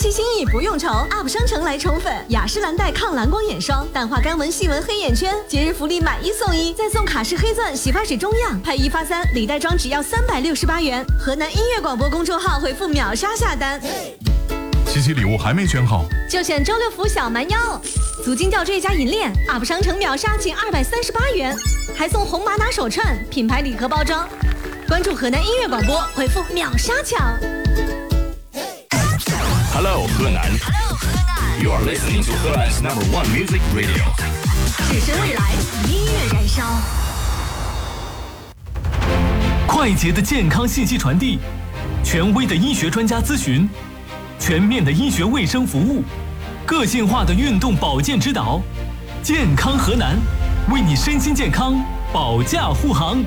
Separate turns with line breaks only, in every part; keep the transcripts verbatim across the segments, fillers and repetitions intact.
期心意不用愁 ，U P 商城来宠粉，雅诗兰黛抗蓝光眼霜，淡化干纹细纹黑眼圈，节日福利买一送一，再送卡式黑钻洗发水中样，配一发三，礼袋装只要三百六十八元。河南音乐广播公众号回复秒杀下单。
七夕礼物还没选好，
就选周六福小蛮腰，足金吊坠加银链 ，U P 商城秒杀仅二百三十八元，还送红玛瑙手串，品牌礼盒包装。关注河南音乐广播，回复秒杀抢。
Hello， 河南。Hello， 河南。You are listening to 河南 number one music radio。
只身未来，音乐燃烧。
快捷的健康信息传递，权威的医学专家咨询，全面的医学卫生服务，个性化的运动保健指导。健康河南，为你身心健康保驾护航。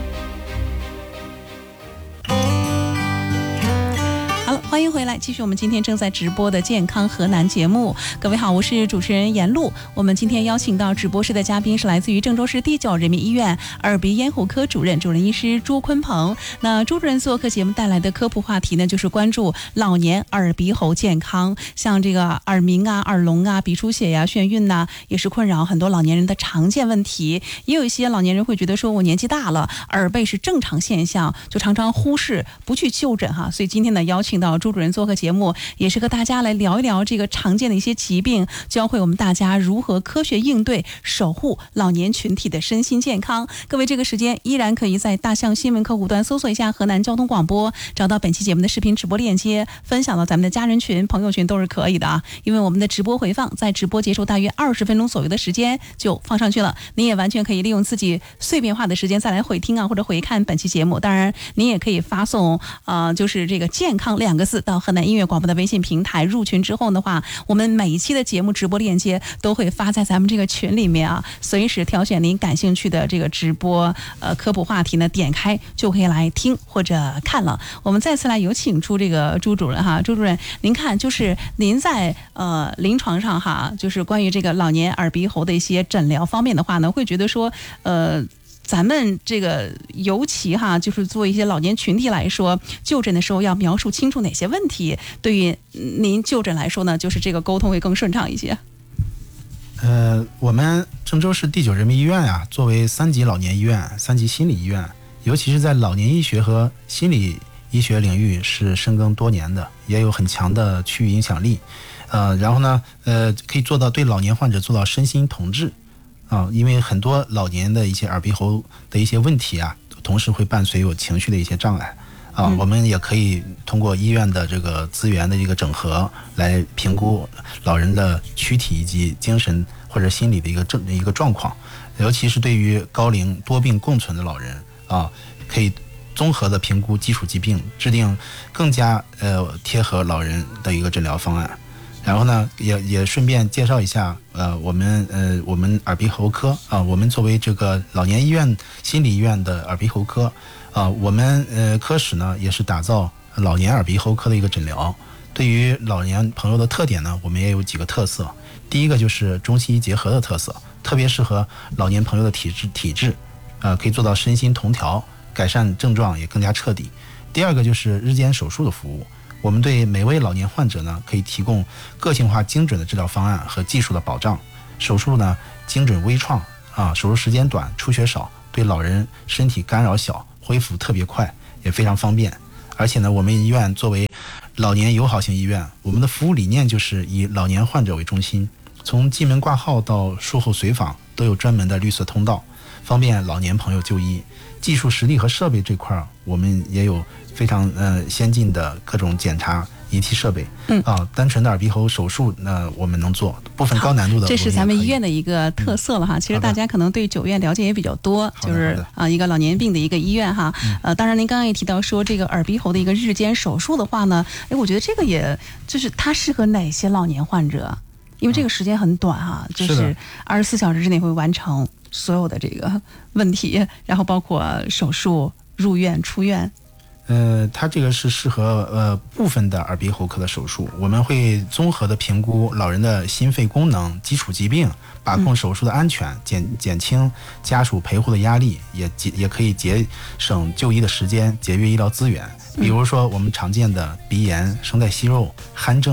好了，欢迎回来，继续我们今天正在直播的健康河南节目。各位好，我是主持人严露。我们今天邀请到直播室的嘉宾是来自于郑州市第九人民医院耳鼻咽喉科主任主任医师朱坤鹏。那朱主任做客节目带来的科普话题呢，就是关注老年耳鼻喉健康，像这个耳鸣啊、耳聋啊、鼻出血呀、眩晕呐、啊，也是困扰很多老年人的常见问题。也有一些老年人会觉得说，我年纪大了，耳背是正常现象，就常常忽视不去就诊哈。所以今天呢，邀请到朱主任做客节目，也是和大家来聊一聊这个常见的一些疾病，教会我们大家如何科学应对，守护老年群体的身心健康。各位，这个时间依然可以在大象新闻客户端搜索一下河南交通广播，找到本期节目的视频直播链接，分享到咱们的家人群、朋友群都是可以的啊。因为我们的直播回放在直播结束大约二十分钟左右的时间就放上去了，您也完全可以利用自己碎片化的时间再来回听啊，或者回看本期节目。当然，您也可以发送呃，就是这个健康两个字到河南音乐广播的微信平台，入群之后的话，我们每一期的节目直播链接都会发在咱们这个群里面啊，随时挑选您感兴趣的这个直播呃科普话题呢，点开就可以来听或者看了。我们再次来有请出这个朱主任哈，朱主任，您看就是您在呃临床上哈，就是关于这个老年耳鼻喉的一些诊疗方面的话呢，会觉得说呃。咱们这个尤其哈，就是做一些老年群体来说，就诊的时候要描述清楚哪些问题，对于您就诊来说呢，就是这个沟通会更顺畅一些。
呃，我们郑州市第九人民医院啊，作为三级老年医院、三级心理医院，尤其是在老年医学和心理医学领域是深耕多年的，也有很强的区域影响力。呃，然后呢，呃，可以做到对老年患者做到身心同治。啊，因为很多老年的一些耳鼻喉的一些问题啊，同时会伴随有情绪的一些障碍啊，嗯、我们也可以通过医院的这个资源的一个整合来评估老人的躯体以及精神或者心理的一个症一个状况，尤其是对于高龄多病共存的老人啊，可以综合的评估基础疾病，制定更加呃贴合老人的一个诊疗方案。然后呢，也也顺便介绍一下，呃，我们呃我们耳鼻喉科啊、呃，我们作为这个老年医院、心理医院的耳鼻喉科啊、呃，我们呃科室呢也是打造老年耳鼻喉科的一个诊疗。对于老年朋友的特点呢，我们也有几个特色。第一个就是中西医结合的特色，特别适合老年朋友的体质体质，呃，可以做到身心同调，改善症状也更加彻底。第二个就是日间手术的服务。我们对每位老年患者呢，可以提供个性化精准的治疗方案和技术的保障。手术呢，精准微创啊，手术时间短，出血少，对老人身体干扰小，恢复特别快，也非常方便。而且呢，我们医院作为老年友好型医院，我们的服务理念就是以老年患者为中心，从进门挂号到术后随访都有专门的绿色通道，方便老年朋友就医。技术实力和设备这块，我们也有非常呃先进的各种检查仪器设备。嗯啊，单纯的耳鼻喉手术那、呃、我们能做，部分高难度的
这是咱们医院的一个特色了哈。嗯、其实大家可能对九院了解也比较多，就是啊、呃、一个老年病的一个医院哈。嗯、呃，当然您刚刚也提到说这个耳鼻喉的一个日间手术的话呢，哎，我觉得这个也就是它适合哪些老年患者？因为这个时间很短哈、啊，就是二十四小时之内会完成所有的这个问题，然后包括手术、入院、出院。
呃，它这个是适合呃部分的耳鼻喉科的手术，我们会综合的评估老人的心肺功能、基础疾病，把控手术的安全，嗯、减减轻家属陪护的压力，也也可以节省就医的时间，节约医疗资源。比如说我们常见的鼻炎、声带息肉、鼾症。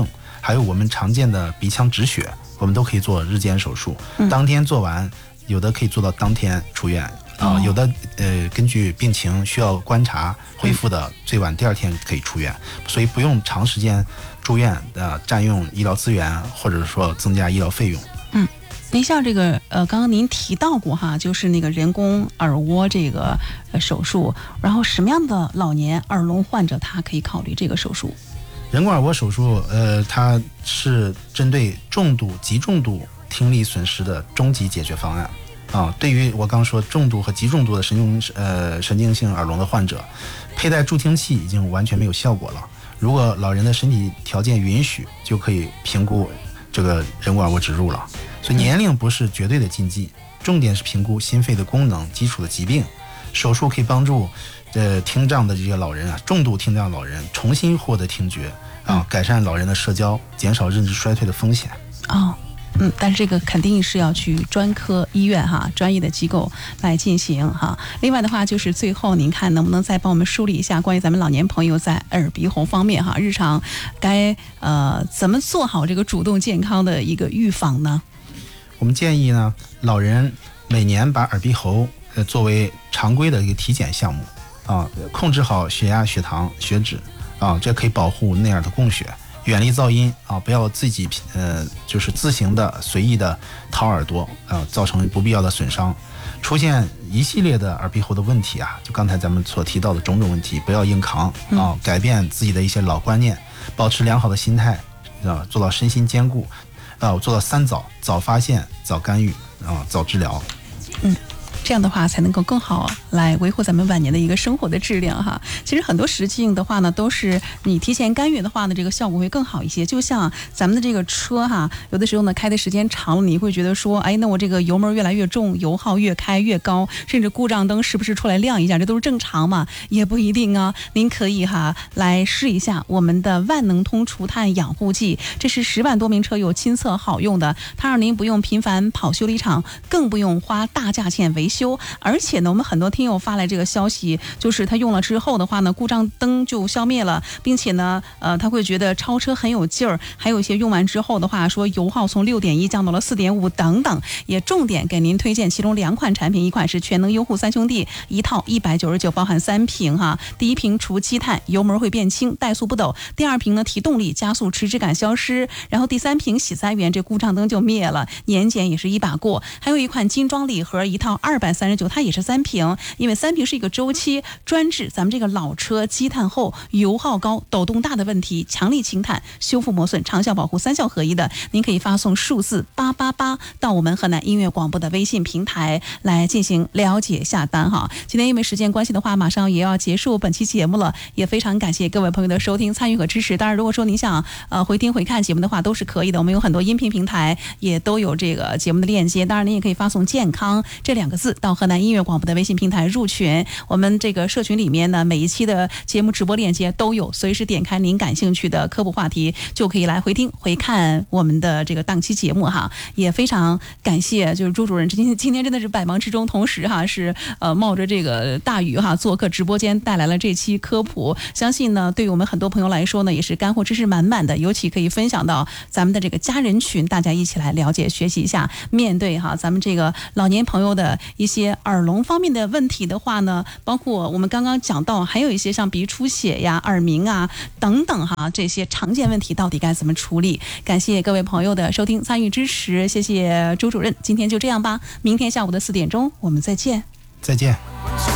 还有我们常见的鼻腔止血，我们都可以做日间手术，嗯、当天做完，有的可以做到当天出院。啊、呃，有的呃，根据病情需要观察恢复的，最晚第二天可以出院，所以不用长时间住院呃，占用医疗资源，或者说增加医疗费用。
嗯，您像这个呃，刚刚您提到过哈，就是那个人工耳蜗这个呃手术，然后什么样的老年耳聋患者他可以考虑这个手术？
人工耳蜗手术，呃，它是针对重度、极重度听力损失的终极解决方案。啊，对于我刚说重度和极重度的神经呃神经性耳聋的患者，佩戴助听器已经完全没有效果了。如果老人的身体条件允许，就可以评估这个人工耳蜗植入了。所以年龄不是绝对的禁忌，重点是评估心肺的功能、基础的疾病。手术可以帮助呃听障的这些老人啊，重度听障老人重新获得听觉啊，改善老人的社交，减少认知衰退的风险。
哦。嗯，但是这个肯定是要去专科医院哈，专业的机构来进行哈。另外的话，就是最后您看能不能再帮我们梳理一下关于咱们老年朋友在耳鼻喉方面哈，日常该呃怎么做好这个主动健康的一个预防呢？
我们建议呢，老人每年把耳鼻喉呃作为常规的一个体检项目啊，控制好血压、血糖、血脂啊，这可以保护内耳的供血。远离噪音啊，不要自己呃就是自行的随意的掏耳朵啊，造成不必要的损伤。出现一系列的耳鼻喉的问题啊，就刚才咱们所提到的种种问题，不要硬扛啊，改变自己的一些老观念，保持良好的心态啊，做到身心兼顾啊，做到三早：早发现、早干预啊、早治疗。
嗯。这样的话才能够更好来维护咱们晚年的一个生活的质量哈。其实很多实境的话呢，都是你提前干预的话呢，这个效果会更好一些。就像咱们的这个车哈，有的时候呢开的时间长了，你会觉得说，哎，那我这个油门越来越重，油耗越开越高，甚至故障灯是不是出来亮一下，这都是正常嘛？也不一定啊。您可以哈来试一下我们的万能通除碳养护剂，这是十万多名车友亲测好用的，它让您不用频繁跑修理厂，更不用花大价钱维修。修，而且呢，我们很多听友发来这个消息，就是他用了之后的话呢，故障灯就消灭了，并且呢，呃，他会觉得超车很有劲儿，还有一些用完之后的话，说油耗从六点一降到了四点五等等。也重点给您推荐其中两款产品，一款是全能优护三兄弟，一套一百九十九，包含三瓶哈。第一瓶除积碳，油门会变轻，怠速不抖；第二瓶呢提动力，加速迟滞感消失；然后第三瓶洗三元，这故障灯就灭了，年检也是一把过。还有一款精装礼盒，一套二百三十九，它也是三瓶，因为三瓶是一个周期，专治咱们这个老车积碳厚、油耗高、抖动大的问题，强力清碳、修复磨损、长效保护，三效合一的。您可以发送数字八八八到我们河南音乐广播的微信平台来进行了解下单哈。今天因为时间关系的话，马上也要结束本期节目了，也非常感谢各位朋友的收听、参与和支持。当然，如果说您想呃回听回看节目的话，都是可以的。我们有很多音频平台也都有这个节目的链接。当然，您也可以发送“健康”这两个字到河南音乐广播的微信平台入群。我们这个社群里面呢，每一期的节目直播链接都有，随时点开您感兴趣的科普话题，就可以来回听回看我们的这个当期节目哈。也非常感谢，就是朱主任今天今天真的是百忙之中，同时哈是呃冒着这个大雨哈做客直播间，带来了这期科普。相信呢，对于我们很多朋友来说呢，也是干货知识满满的，尤其可以分享到咱们的这个家人群，大家一起来了解学习一下。面对哈咱们这个老年朋友的一些耳聋方面的问题的话呢，包括我们刚刚讲到，还有一些像鼻出血呀、耳鸣啊等等哈，这些常见问题到底该怎么处理？感谢各位朋友的收听、参与、支持，谢谢朱主任。今天就这样吧，明天下午的四点钟我们再见。
再见。